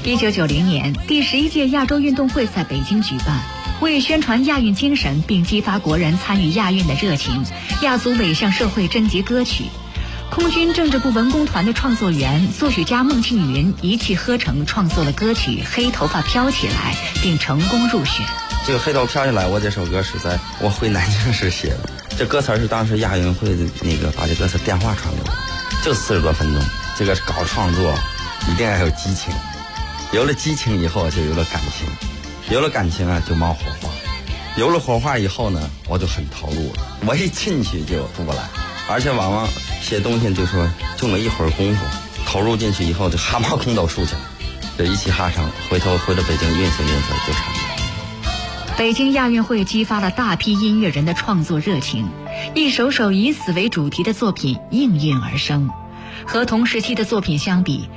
1990年，第11届亚洲运动会在北京举办。为宣传亚运精神并激发国人参与亚运的热情，亚组委向社会征集歌曲。空军政治部文工团的创作员、作曲家孟庆云一气呵成创作了歌曲《黑头发飘起来》，并成功入选。 这个黑头飘起来，我这首歌是在我回南京时写的。这歌词是当时亚运会的把这歌词电话传给我，就40多分钟。这个搞创作一定要有激情，有了激情以后就有了感情，有了感情啊就冒火花，有了火花以后呢，我就很投入了。我一进去就出不来，而且往往写东西就说就那一会儿功夫，投入进去以后就汗毛孔都竖起来，这一气哈成，回到北京运色就成了。 北京亚运会激发了大批音乐人的创作热情，一首首以死为主题的作品应运而生。和同时期的作品相比，